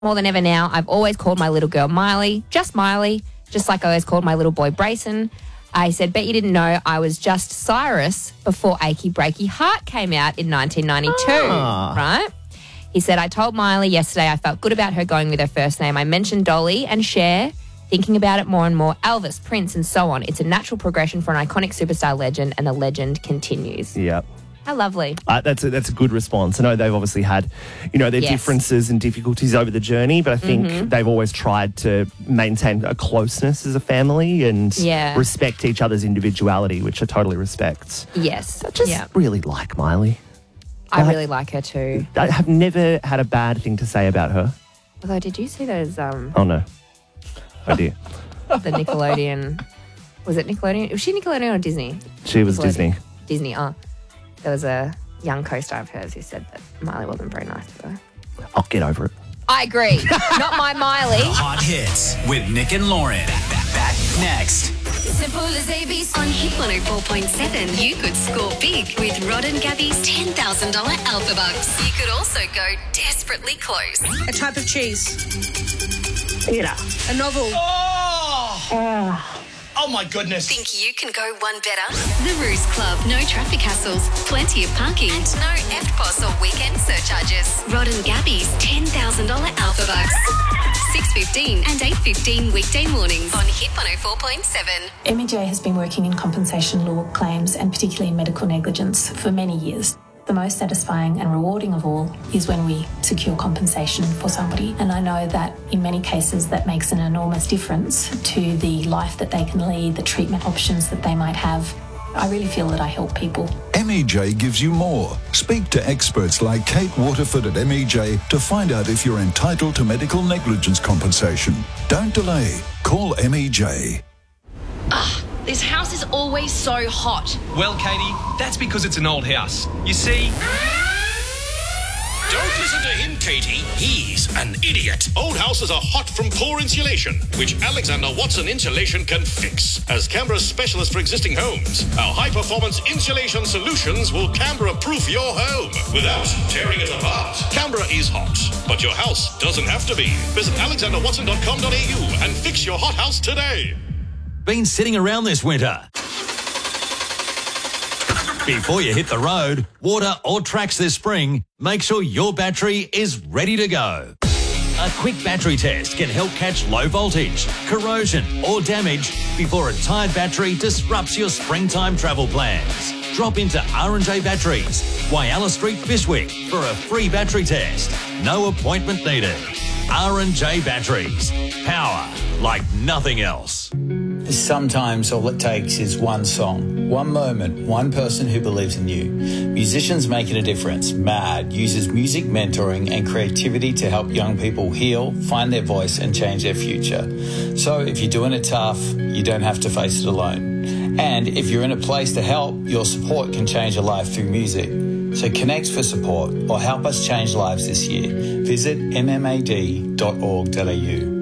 More than ever now, I've always called my little girl Miley, just like I always called my little boy Brayson. I said, bet you didn't know I was just Cyrus before Achy Breaky Heart came out in 1992, right? He said, I told Miley yesterday I felt good about her going with her first name. I mentioned Dolly and Cher, thinking about it more and more, Elvis, Prince, and so on. It's a natural progression for an iconic superstar legend, and the legend continues. Yep. How lovely. That's a good response. I know they've obviously had, their differences and difficulties over the journey, but I think they've always tried to maintain a closeness as a family and respect each other's individuality, which I totally respect. Yes. I just really like Miley. I really like her too. I have never had a bad thing to say about her. Although, did you see those... Oh, no. Oh, dear. The Nickelodeon... Was it Nickelodeon? Was she Nickelodeon or Disney? She was Disney. Disney, There was a young co-star of hers who said that Miley wasn't very nice to her. I'll get over it. I agree. Not my Miley. Hot Hits with Nick and Lauren. Back next. Simple as ABC. On Hit 104.7, you could score big with Rod and Gabby's $10,000 Alpha Bucks. You could also go desperately close. A type of cheese. Theatre. A novel. Oh my goodness. Think you can go one better? The Roost Club. No traffic hassles, plenty of parking, and no EFTPOS or weekend surcharges. Rod and Gabby's $10,000 Alpha Bucks. 6:15 and 8:15 weekday mornings on Hit 104.7. MEJ has been working in compensation law claims and particularly medical negligence for many years. The most satisfying and rewarding of all is when we secure compensation for somebody. And I know that in many cases that makes an enormous difference to the life that they can lead, the treatment options that they might have. I really feel that I help people. MEJ gives you more. Speak to experts like Kate Waterford at MEJ to find out if you're entitled to medical negligence compensation. Don't delay. Call MEJ. This house is always so hot. Well, Katie, that's because it's an old house. You see... Don't listen to him, Katie. He's an idiot. Old houses are hot from poor insulation, which Alexander Watson Insulation can fix. As Canberra's specialist for existing homes, our high-performance insulation solutions will Canberra-proof your home without tearing it apart. Canberra is hot, but your house doesn't have to be. Visit alexanderwatson.com.au and fix your hot house today. Been sitting around this winter? Before you hit the road, water or tracks this spring, make sure your battery is ready to go. A quick battery test can help catch low voltage, corrosion or damage before a tired battery disrupts your springtime travel plans. Drop into R&J Batteries, Whyalla Street, Fishwick for a free battery test. No appointment needed. R&J Batteries. Power like nothing else. Sometimes all it takes is one song, one moment, one person who believes in you. Musicians Making a Difference, MAD, uses music mentoring and creativity to help young people heal, find their voice and change their future. So if you're doing it tough, you don't have to face it alone. And if you're in a place to help, your support can change a life through music. So connect for support or help us change lives this year. Visit mmad.org.au.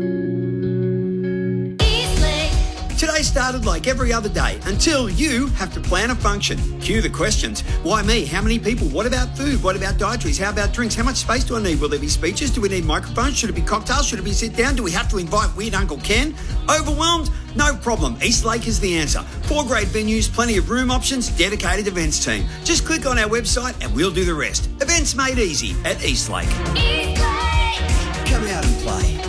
Today started like every other day until you have to plan a function. Cue the questions. Why me? How many people? What about food? What about dietaries? How about drinks? How much space do I need? Will there be speeches? Do we need microphones? Should it be cocktails? Should it be sit down? Do we have to invite weird Uncle Ken? Overwhelmed? No problem. Eastlake is the answer. 4 great venues, plenty of room options, dedicated events team. Just click on our website and we'll do the rest. Events made easy at Eastlake. Come out and play.